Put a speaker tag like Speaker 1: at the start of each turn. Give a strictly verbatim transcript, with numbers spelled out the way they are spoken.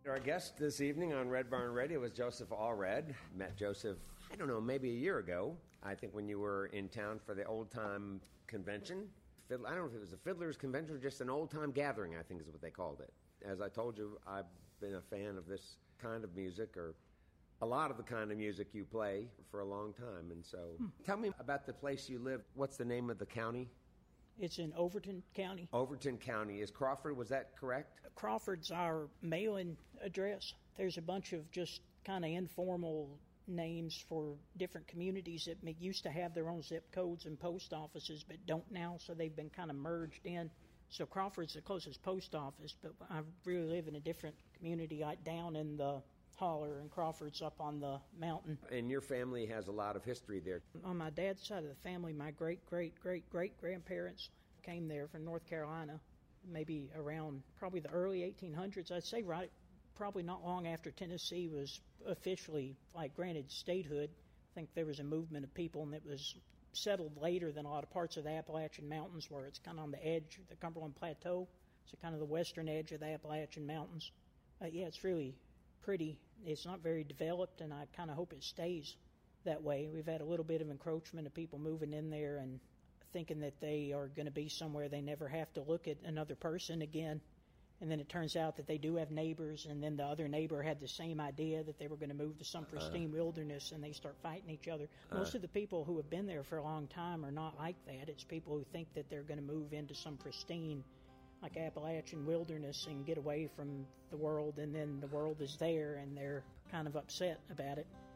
Speaker 1: Our guest this evening on Red Barn Radio was Joseph Allred. Met Joseph, I don't know, maybe a year ago. I think when you were in town for the old-time convention. I don't know if it was a fiddler's convention or just an old-time gathering, I think is what they called it. As I told you, I've been a fan of this kind of music, or a lot of the kind of music you play, for a long time. And so, hmm. Tell me about the place you live. What's the name of the county?
Speaker 2: It's in Overton County.
Speaker 1: Overton County. Is Crawford, was that correct?
Speaker 2: Crawford's our mailing address. There's a bunch of just kind of informal names for different communities that used to have their own zip codes and post offices but don't now, so they've been kind of merged in. So Crawford's the closest post office, but I really live in a different community, like down in the holler, and Crawford's up on the mountain.
Speaker 1: And your family has a lot of history there.
Speaker 2: On my dad's side of the family, my great-great-great-great-grandparents came there from North Carolina, maybe around probably the early eighteen hundreds. I'd say right, probably not long after Tennessee was officially, like, granted statehood. I think there was a movement of people, and it was settled later than a lot of parts of the Appalachian Mountains, where it's kind of on the edge of the Cumberland Plateau. So kind of the western edge of the Appalachian Mountains. Uh, yeah, it's really pretty. It's not very developed, and I kind of hope it stays that way. We've had a little bit of encroachment of people moving in there and thinking that they are going to be somewhere they never have to look at another person again. And then it turns out that they do have neighbors, and then the other neighbor had the same idea that they were going to move to some pristine uh, wilderness, and they start fighting each other. Uh, Most of the people who have been there for a long time are not like that. It's people who think that they're going to move into some pristine, like Appalachian wilderness, and get away from the world, and then the world is there, and they're kind of upset about it.